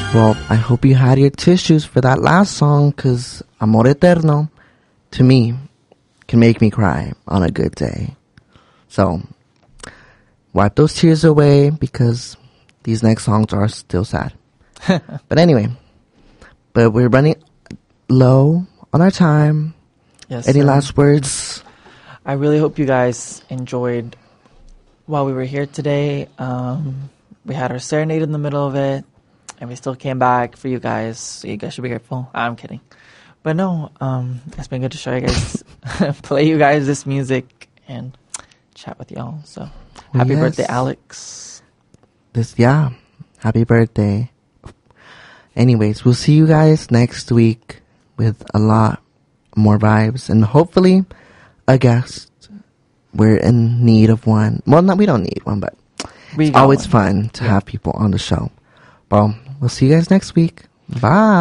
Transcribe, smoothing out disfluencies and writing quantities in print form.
Well, I hope you had your tissues for that last song, because Amor Eterno, to me, can make me cry on a good day. So, wipe those tears away, because these next songs are still sad. But anyway, we're running low on our time. Yes. Any last words? I really hope you guys enjoyed while we were here today. We had our serenade in the middle of it, and we still came back for you guys. So you guys should be grateful. I'm kidding. But no, it's been good to show you guys, play you guys this music and chat with y'all. So happy birthday, Alex. Happy birthday. Anyways, we'll see you guys next week with a lot more vibes and hopefully a guest. We're in need of one. Well, we don't need one, but it's always fun to have people on the show. Well, we'll see you guys next week. Bye.